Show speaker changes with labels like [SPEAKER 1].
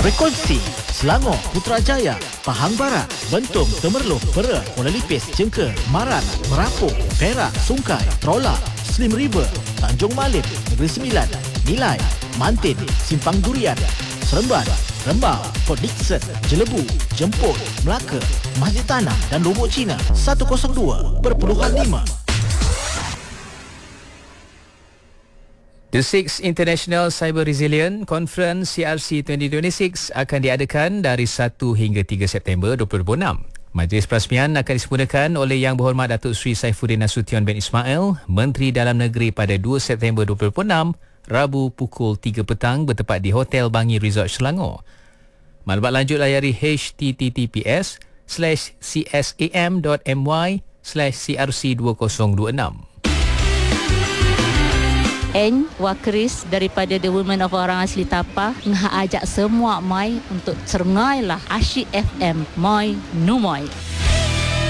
[SPEAKER 1] Frekuensi Selangor, Putrajaya, Pahang Barat, Bentong, Temerloh, Pera, Kuala Lipis, Cengker, Marat, Merapu, Perak, Sungai, Trola, Slim River, Tanjung Malim, Negeri Sembilan, Nilai, Mantin, Simpang Durian, Seremban, Rembau, Port Dickson, Jelebu, Jemput, Melaka, Masjid Tanah dan Lombok Cina 102.5.
[SPEAKER 2] The 6th International Cyber Resilient Conference CRC 2026 akan diadakan dari 1 hingga 3 September 2026. Majlis perasmian akan disempurnakan oleh Yang Berhormat Datuk Seri Saifuddin Nasution bin Ismail, Menteri Dalam Negeri pada 2 September 2026, Rabu pukul 3 petang bertepat di Hotel Bangi Resort Selangor. Maklumat lanjut layari https:/csam.my/crc2026.
[SPEAKER 3] Wakris daripada The Women of Orang Asli Tapah ngah ajak semua mai untuk cerngailah Asyik FM Moi Numoy.